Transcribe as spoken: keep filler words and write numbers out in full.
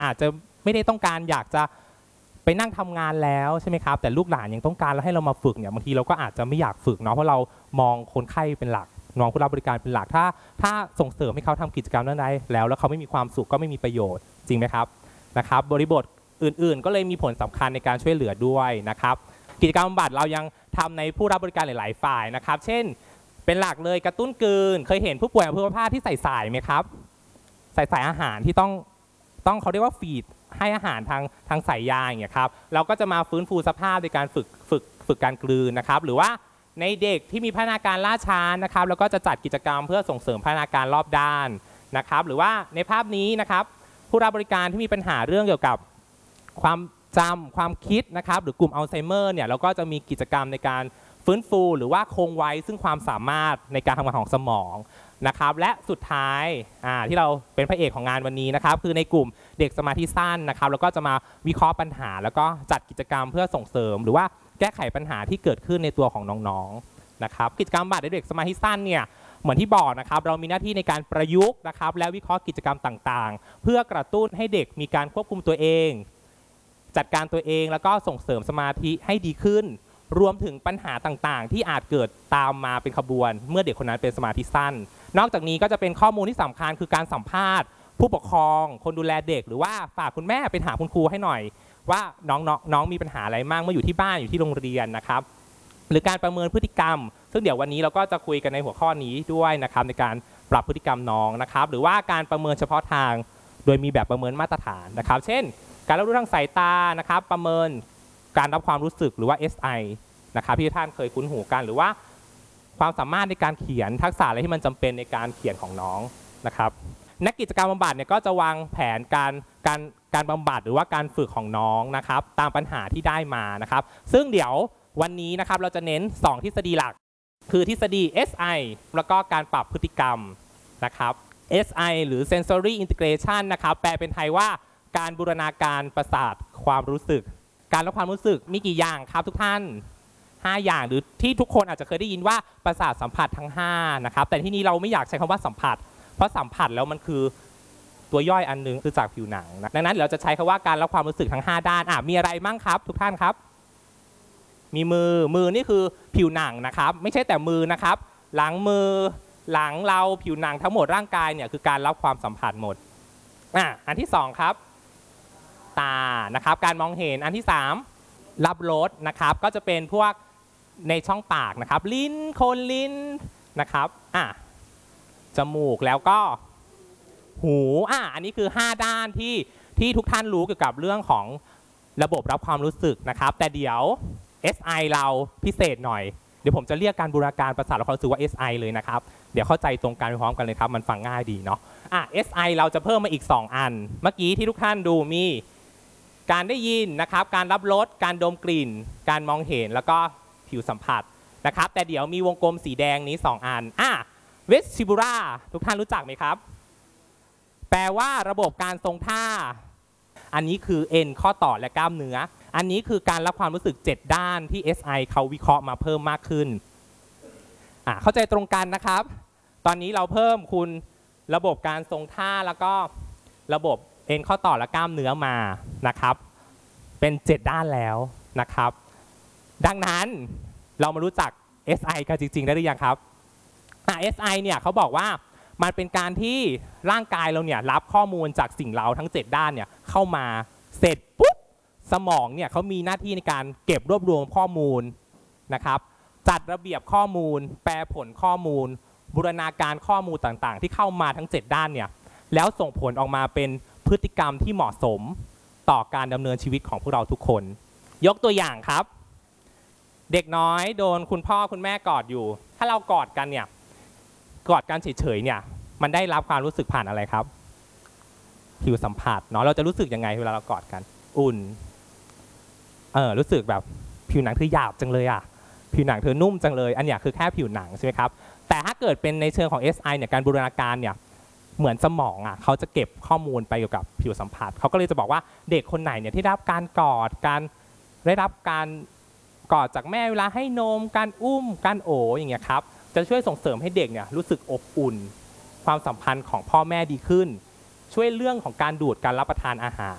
อาจจะไม่ได้ต้องการอยากจะไปนั่งทำงานแล้วใช่ไหมครับแต่ลูกหลานยังต้องการแล้วให้เรามาฝึกเนี่ยบางทีเราก็อาจจะไม่อยากฝึกเนาะเพราะเรามองคนไข้เป็นหลักมองผู้รับบริการเป็นหลักถ้าถ้าส่งเสริมให้เขาทำกิจกรรมนั้นได้แล้วแล้วเขาไม่มีความสุขก็ไม่มีประโยชน์จริงไหมครับนะครับบริบทอื่นๆก็เลยมีผลสำคัญในการช่วยเหลือด้วยนะครับกิจกรรมบำบัดเรายังทำในผู้รับบริการหลายๆฝ่ายนะครับเช่นเป็นหลักเลยกระตุ้นกลืนเคยเห็นผู้ป่วยอัมพฤกษที่ใส่สายไหมครับใส่สายอาหารที่ต้องต้องเขาเรียกว่าฟีดให้อาหารทางทางสายยาอย่างเงี้ยครับเราก็จะมาฟื้นฟูสภาพในการฝึกฝึกฝึกการกลืนนะครับหรือว่าในเด็กที่มีพัฒนาการล่าช้านะครับแล้วก็จะจัดกิจกรรมเพื่อส่งเสริมพัฒนาการรอบด้านนะครับหรือว่าในภาพนี้นะครับผู้รับบริการที่มีปัญหาเรื่องเกี่ยวกับความจำความคิดนะครับหรือกลุ่มอัลไซเมอร์เนี่ยเราก็จะมีกิจกรรมในการฟื้นฟูหรือว่าคงไว้ซึ่งความสามารถในการทำงานของสมองนะครับและสุดท้ายที่เราเป็นพระเอกของงานวันนี้นะครับคือในกลุ่มเด็กสมาธิสั้นนะครับแล้วก็จะมาวิเคราะห์ปัญหาแล้วก็จัดกิจกรรมเพื่อส่งเสริมหรือว่าแก้ไขปัญหาที่เกิดขึ้นในตัวของน้องๆนะครับกิจกรรมบำบัดเด็กสมาธิสั้นเนี่ยเหมือนที่บอกนะครับเรามีหน้าที่ในการประยุกต์นะครับและวิเคราะห์กิจกรรมต่างๆเพื่อกระตุ้นให้เด็กมีการควบคุมตัวเองจัดการตัวเองแล้วก็ส่งเสริมสมาธิให้ดีขึ้นรวมถึงปัญหาต่างๆที่อาจเกิดตามมาเป็นขบวนเมื่อเด็กคนนั้นเป็นสมาธิสั้นนอกจากนี้ก็จะเป็นข้อมูลที่สำคัญคือการสัมภาษณ์ผู้ปกครองคนดูแลเด็กหรือว่าฝากคุณแม่ไปหาคุณครูให้หน่อยว่าน้องๆน้องมีปัญหาอะไรบ้างเมื่ออยู่ที่บ้านอยู่ที่โรงเรียนนะครับหรือการประเมินพฤติกรรมซึ่งเดี๋ยววันนี้เราก็จะคุยกันในหัวข้อนี้ด้วยนะครับในการปรับพฤติกรรมน้องนะครับหรือว่าการประเมินเฉพาะทางโดยมีแบบประเมินมาตรฐานนะครับเช่นการรับรู้ทางสายตานะครับประเมินการรับความรู้สึกหรือว่า เอส ไอ นะครับที่ท่านเคยคุ้นหูกันหรือว่าความสามารถในการเขียนทักษะอะไรที่มันจำเป็นในการเขียนของน้องนะครับนักกิจกรรมบำบัดเนี่ยก็จะวางแผนการการการบำบัดหรือว่าการฝึกของน้องนะครับตามปัญหาที่ได้มานะครับซึ่งเดี๋ยววันนี้นะครับเราจะเน้นสองทฤษฎีหลักคือทฤษฎี เอส ไอ แล้วก็การปรับพฤติกรรมนะครับ เอส ไอ หรือ sensory integration นะครับแปลเป็นไทยว่าการบูรณาการประสาทความรู้สึกการรับความรู้สึกมีกี่อย่างครับทุกท่านห้าอย่างหรือที่ทุกคนอาจจะเคยได้ยินว่าประสาทสัมผัสทั้งห้านะครับแต่ที่นี้เราไม่อยากใช้คำว่าสัมผัสเพราะสัมผัสแล้วมันคือตัวย่อยอันนึงคือจากผิวหนังนะดังนั้นเราจะใช้คำว่าการรับความรู้สึกทั้งห้าด้านอ่ะมีอะไรบ้างครับทุกท่านครับมีมือมือนี่คือผิวหนังนะครับไม่ใช่แต่มือนะครับหลังมือหลังเราผิวหนังทั้งหมดร่างกายเนี่ยคือการรับความสัมผัสหมดอ่ะอันที่สองครับตานะครับการมองเห็นอันที่สามรับรสนะครับก็จะเป็นพวกในช่องปากนะครับลิ้นโคนลิ้นนะครับอ่ะจมูกแล้วก็หูอ่ะอันนี้คือห้าด้านที่ที่ทุกท่านรู้เกี่ยวกับเรื่องของระบบรับความรู้สึกนะครับแต่เดี๋ยว เอส ไอ เราพิเศษหน่อยเดี๋ยวผมจะเรียกการบูรณาการประสาทรับความรู้สึกว่า เอส ไอ เลยนะครับเดี๋ยวเข้าใจตรงกันพร้อมกันเลยครับมันฟังง่ายดีเนาะอ่ะ เอส ไอ เราจะเพิ่มมาอีกสองอันเมื่อกี้ที่ทุกท่านดูมีการได้ยินนะครับการรับรสการดมกลิ่นการมองเห็นแล้วก็ผิวสัมผัสนะครับแต่เดี๋ยวมีวงกลมสีแดงนี้สองอันอ่ะ vestibular ทุกท่านรู้จักไหมครับแปลว่าระบบการทรงท่าอันนี้คือเอ็นข้อต่อและกล้ามเนื้ออันนี้คือการรับความรู้สึกเจ็ดด้านที่ เอส ไอ เขาวิเคราะห์มาเพิ่มมากขึ้นอ่ะเข้าใจตรงกันนะครับตอนนี้เราเพิ่มคุณระบบการทรงท่าแล้วก็ระบบเอ็นข้อต่อและกล้ามเนื้อมานะครับเป็นเจ็ดด้านแล้วนะครับดังนั้นเรามารู้จัก เอส ไอ กันจริงๆได้หรือยังครับอ่ะ เอส ไอ เนี่ยเขาบอกว่ามันเป็นการที่ร่างกายเราเนี่ยรับข้อมูลจากสิ่งเร้าทั้งเจ็ดด้านเนี่ยเข้ามาเสร็จปุ๊บสมองเนี่ยเขามีหน้าที่ในการเก็บรวบรวมข้อมูลนะครับจัดระเบียบข้อมูลแปลผลข้อมูลบูรณาการข้อมูลต่างๆที่เข้ามาทั้งเจ็ดด้านเนี่ยแล้วส่งผลออกมาเป็นพฤติกรรมที่เหมาะสมต่อการดำเนินชีวิตของพวกเราทุกคนยกตัวอย่างครับเด็กน้อยโดนคุณพ่อคุณแม่กอดอยู่ถ้าเรากอดกันเนี่ยกอดกันเฉยๆเนี่ยมันได้รับความรู้สึกผ่านอะไรครับผิวสัมผัสเนาะเราจะรู้สึกยังไงเวลาเรากอดกันอุ่นเออรู้สึกแบบผิวหนังเธอหยาบจังเลยอ่ะผิวหนังเธอนุ่มจังเลยอันนี้คือแค่ผิวหนังใช่ไหมครับแต่ถ้าเกิดเป็นในเชิงของ เอส ไอ เนี่ยการบูรณาการเนี่ยเหมือนสมองอ่ะเขาจะเก็บข้อมูลไปเกี่ยวกับผิวสัมผัสเขาก็เลยจะบอกว่าเด็กคนไหนเนี่ยที่ได้รับการกอดการได้รับการกอดจากแม่เวลาให้นมการอุ้มการโอบอย่างเงี้ยครับจะช่วยส่งเสริมให้เด็กเนี่ยรู้สึกอบอุ่นความสัมพันธ์ของพ่อแม่ดีขึ้นช่วยเรื่องของการดูดการรับประทานอาหา